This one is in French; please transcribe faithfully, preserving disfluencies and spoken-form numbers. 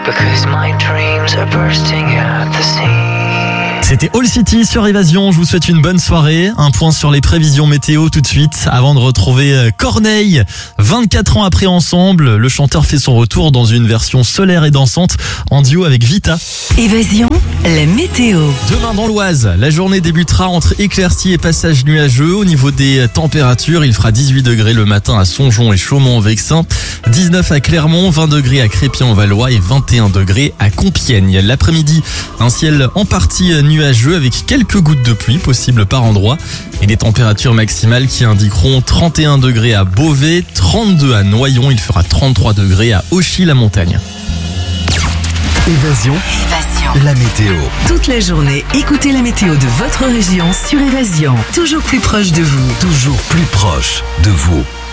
because my dreams are bursting at the seams. C'était All City sur Évasion, je vous souhaite une bonne soirée. Un point sur les prévisions météo tout de suite, avant de retrouver Corneille. vingt-quatre ans après Ensemble, le chanteur fait son retour dans une version solaire et dansante en duo avec Vita. Évasion, la météo. Demain dans l'Oise, la journée débutera entre éclaircies et passages nuageux. Au niveau des températures, il fera dix-huit degrés le matin à Songeon et Chaumont-en-Vexin, dix-neuf à Clermont, vingt degrés à Crépy-en-Valois et vingt et un degrés à Compiègne. L'après-midi, un ciel en partie nuageux avec quelques gouttes de pluie possibles par endroit et des températures maximales qui indiqueront trente et un degrés à Beauvais, trente-deux à Noyon, il fera trente-trois degrés à Auchy-la-Montagne. Évasion, Évasion. la météo. Toute la journée, écoutez la météo de votre région sur Évasion. Toujours plus proche de vous. Toujours plus proche de vous.